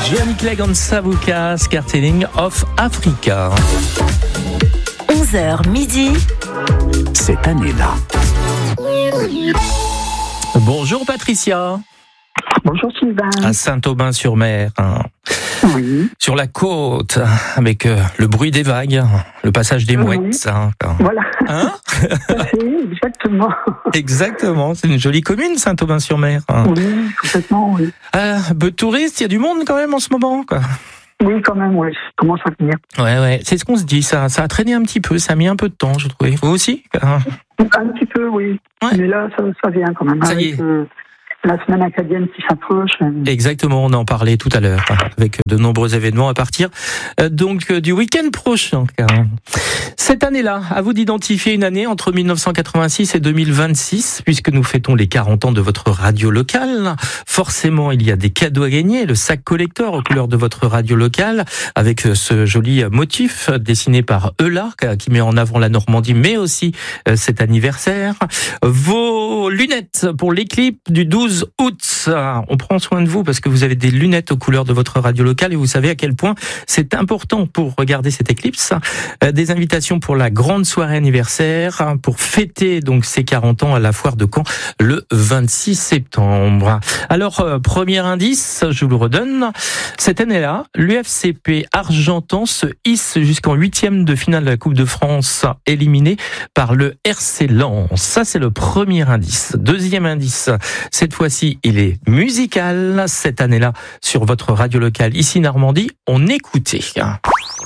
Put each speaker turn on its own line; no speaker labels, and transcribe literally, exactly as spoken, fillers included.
Johnny Clegg and Savuka, Scartelling of Africa.
onze heures midi.
Cette année-là.
Bonjour Patricia.
Bonjour Sylvain.
À Saint-Aubin-sur-Mer. Hein.
Oui.
Sur la côte, avec euh, le bruit des vagues, le passage des mouettes.
Oui.
Hein.
Voilà.
Hein
C'est exactement.
Exactement, c'est une jolie commune, Saint-Aubin-sur-Mer. Hein.
Oui, complètement, oui.
Euh, peu de touristes, il y a du monde quand même en ce moment, quoi.
Oui, quand même, oui. Ça commence à venir.
Ouais, ouais, c'est ce qu'on se dit, ça, ça a traîné un petit peu, ça a mis un peu de temps, je trouvais. Vous aussi? Hein.
Un petit peu, oui.
Ouais.
Mais là, ça, ça vient quand même.
Ça y
avec,
est.
euh, la semaine acadienne qui s'approche.
Exactement, on en parlait tout à l'heure, avec de nombreux événements à partir euh, donc euh, du week-end prochain. Cette année-là, à vous d'identifier une année entre mille neuf cent quatre-vingt-six et deux mille vingt-six, puisque nous fêtons les quarante ans de votre radio locale. Forcément, il y a des cadeaux à gagner, le sac collector aux couleurs de votre radio locale, avec ce joli motif dessiné par Eula, qui met en avant la Normandie, mais aussi cet anniversaire. Vos lunettes pour l'éclipse du douze août. On prend soin de vous parce que vous avez des lunettes aux couleurs de votre radio locale et vous savez à quel point c'est important pour regarder cette éclipse. Des invitations pour la grande soirée anniversaire pour fêter donc ces quarante ans à la foire de Caen le vingt-six septembre. Alors, premier indice, je vous le redonne. Cette année-là, l'U F C P Argentan se hisse jusqu'en huitième de finale de la Coupe de France, éliminé par le R C Lens. Ça, c'est le premier indice. Deuxième indice, cette fois-ci, il est musical. Cette année-là, sur votre radio locale, ici Normandie, on écoutait.